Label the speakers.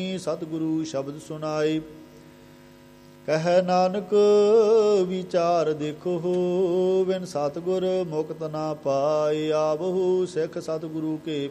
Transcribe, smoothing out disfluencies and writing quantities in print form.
Speaker 1: ਸਤਿਗੁਰੂ ਸ਼ਬਦ ਸੁਨਾਏ। ਕਹਿ ਨਾਨਕ ਵਿਚਾਰ ਦੇਖੋ, ਬਿਨ ਸਤਿਗੁਰ ਮੁਕਤ ਨਾ ਪਾਏ। ਆਵਹੂ ਸਿੱਖ ਸਤਿਗੁਰੂ ਕੇ